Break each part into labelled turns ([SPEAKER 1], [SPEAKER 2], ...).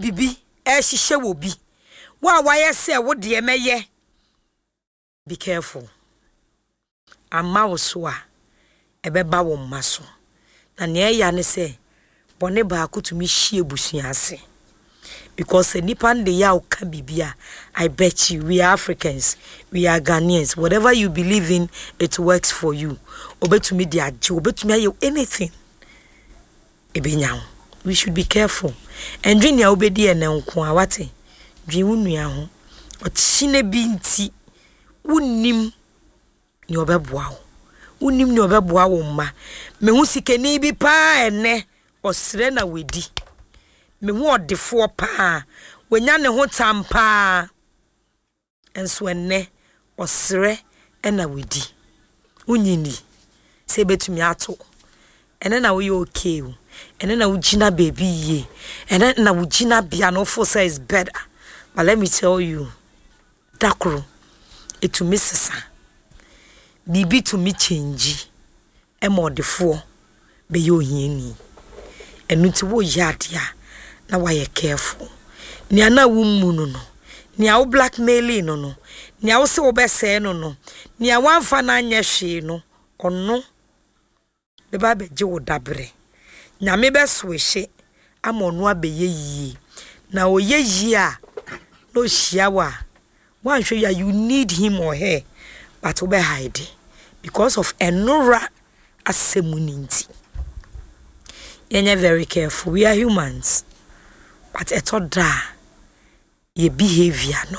[SPEAKER 1] bibi ehihye wo bi wa waye se wo de emeye be careful amma wo so a ebeba wo maso na ne ya ne se bone ba akutumi hie busuan ase because nipa de ya uka bibia I bet you we are Africans, we are Ghanaians, whatever you believe in it works for you obetumi de age obetumi aye anything ebenyawo we should be careful and dream ya obedi ene nko a wate dream unua ho otine bi nti unnim ni obeboa wo unnim ni obeboa wo ma mehu sikani bi pa ene osre na wedi mehu odefo pa wenya ne ho tampa enso ene osre na wedi unyini se betumi ato ene na wo ye okay o ene na wo gina baby ye ene na wo gina bia no for say is better. But let me tell you, dakro etu misesa bibi to me change e modefo be yo hiani enu ti wo yadia na wa ye careful ni ana wo mu no ni a wo blackmail no ni a wo se wo be se no ni a wanfa na anya hwe no ono be ba be je wo dabre nyame be swehye amonu abeye yi na oyeyi a no shiawa one show you need him or her but obe hide because of enora asemuninti. You're very careful. We are humans, but etoda your behavior no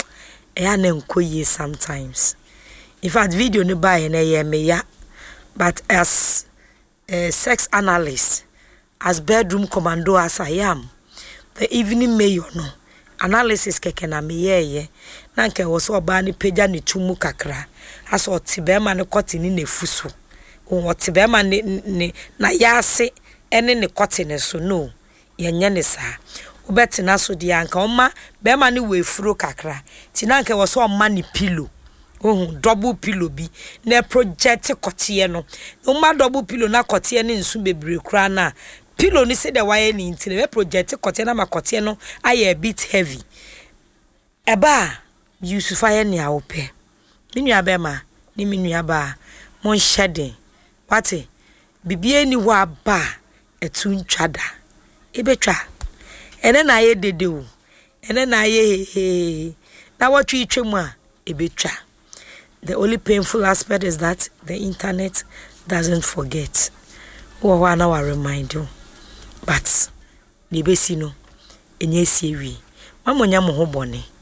[SPEAKER 1] e sometimes. In fact, video no buy na me ya, but as a sex analyst, as bedroom commando as I am, the evening mayor no analysis keke na me ye na nke wo so oba ni peja ni tumu kakra aso otibema ne koti ni nefuso o otibema ni na yase ene ne koti ne so no yenye ne sa obeti na so dia anka oma bema ni wefuro kakra ti na nke wo so oma ni pillow double pillow bi na project kotie no oma double pillow na kotie ne nsu bebre kra na pillow ni se de waye ni ntine we project kote na makote no aye a bit heavy eba Yusuf aye ni awope minu abema ni minu aba mon shade wate bibie ni wa ba etu ntwada ebetwa ene na aye dede o ene na aye na watwe itwemu a ebetwa. The only painful aspect is that the internet doesn't forget. Oh, I now remind you. But the besi no enye siewi mamonya mo ho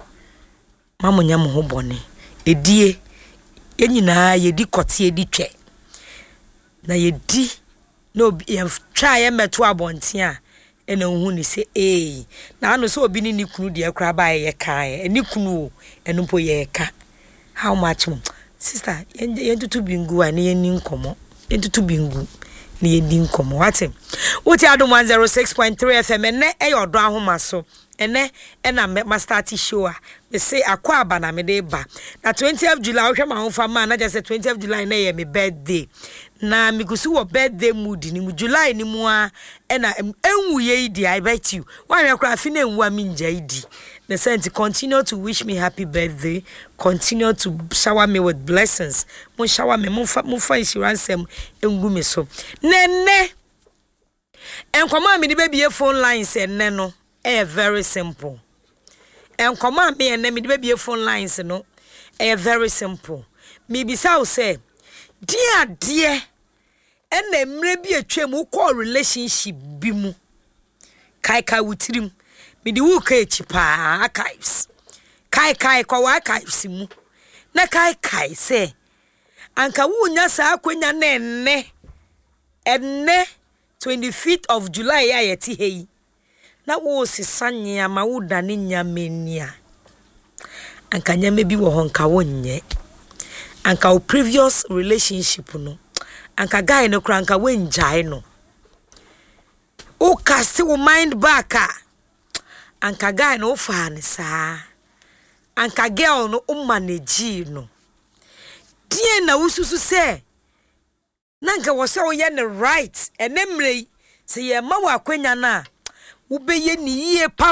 [SPEAKER 1] bone edie enyina yedi kote edi twe na yedi no twa ye meto abonten a ena hu ni se na no so obi ni kunu de akra ba ye kan eni kunu o enu po ye ka how much sister yen tutu bingu a ne yen nkomo yen tutu bingu ni yedi nkomo wate wote adom 106.3 FM ene eyodo ahoma so ene na ma start show a me say akwa aba na me de ba na 20th July wo hwe ma ho fa ma na just 20th July na ye me birthday na me gusu wo birthday mood ni mu July ni mu a na enwuye idi I bet you wan hwe kra fi na enwu am nja idi the sense continue to wish me happy birthday, continue to shower me with blessings. Mo shower me mo fa insurance engu me so nene enkoma me de baby phone lines enne no very simple. Enkoma me enne me de baby phone lines no very simple. Me bisa wo say dear enne mre bi atwam wo relationship bi mu kai wutirim me di wuka echipa archives kai kwa archives mu na kai se anka wunya sa akwenya na enne 25th of July ya yeti hei na wo sisanya ma wuda ni nyamenia anka nyame bi wo honka wonye anka o previous relationship no anka guy no kra anka wenjai no o kasi wo mind back anka guy no fa ne sa anka girl no manage no die na ususu se nanka wo se wo ye ne right enemre se ye ma wa kwenya na wo be ye ni yie pa